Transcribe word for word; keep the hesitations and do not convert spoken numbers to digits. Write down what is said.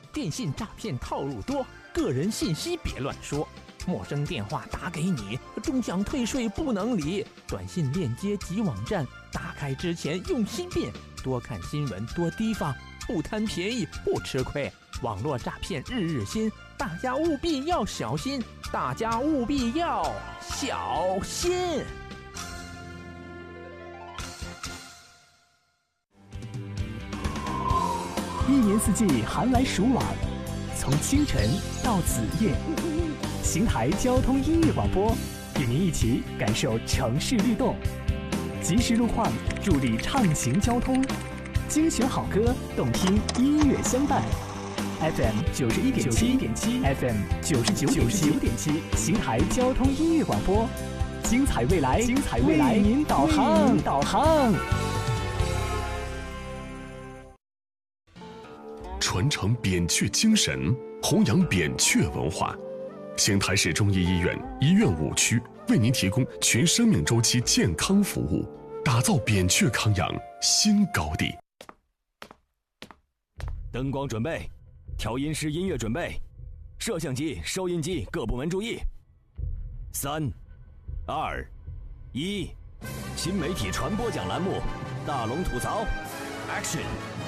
电信诈骗套路多，个人信息别乱说。陌生电话打给你，终想退税不能理。短信链接及网站，打开之前用心辨，多看新闻，多提防，不贪便宜不吃亏。网络诈骗日日新，大家务必要小心，大家务必要小心。 一年四季寒来暑往，从清晨到子夜，邢台交通音乐广播与您一起感受城市律动，及时路况助力畅行交通，精选好歌，动听音乐相伴。F M 九十一点七 ，F M 九十九点七，邢台交通音乐广播，精彩未来，精彩未来，为您导航，导航。 传承扁鹊精神，弘扬扁鹊文化。邢台市中医医院医院五区为您提供全生命周期健康服务，打造扁鹊康养新高地。 灯光准备，调音师音乐准备，摄像机、收音机各部门注意。三、二、一，新媒体传播奖栏目，大龙吐槽 ，Action。